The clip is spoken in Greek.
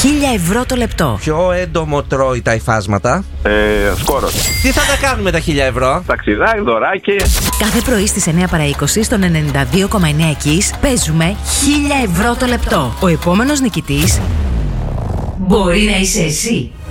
1.000 ευρώ το λεπτό. Ποιο έντομο τρώει τα υφάσματα? Σκόρος. Τι θα τα κάνουμε τα 1.000 ευρώ? Ταξιδάκι, δωράκι. Κάθε πρωί στις 9 παρά 20 στον 92,9 Εκείς παίζουμε 1.000 ευρώ το λεπτό. Ο επόμενος νικητής μπορεί να είσαι εσύ.